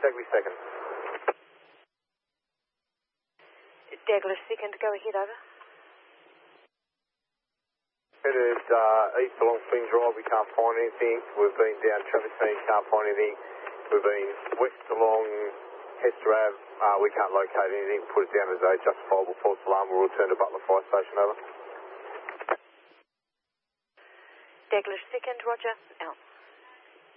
Dagley second. Dagley second, go ahead, over. Headed east along Flynn Drive, we can't find anything. We've been down traffic scene, can't find anything. We've been west along Hester Ave, we can't locate anything. Put it down as a justifiable false alarm. We'll return to Butler Fire Station, over. Dagley second, roger, out.